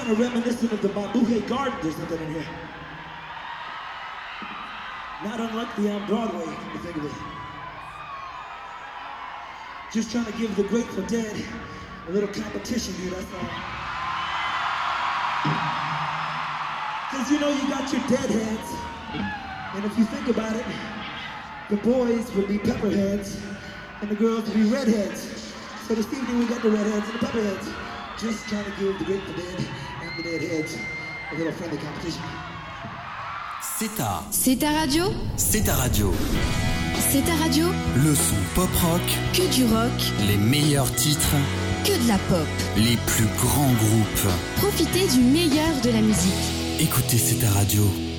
kind of reminiscent of the Mabuhay Gardens or something in here. Not unlike the on Broadway, come to think of it. Just trying to give the Grateful Dead a little competition here, that's all. Because you know you got your deadheads, and if you think about it, the boys would be pepperheads, and the girls would be redheads. So this evening we got the redheads and the pepperheads. Just trying to give the Grateful Dead and the Deadheads a little friendly competition. C'est ta radio. C'est ta radio. C'est ta radio. Le son pop-rock. Que du rock. Les meilleurs titres. Que de la pop. Les plus grands groupes. Profitez du meilleur de la musique. Écoutez C'est ta radio.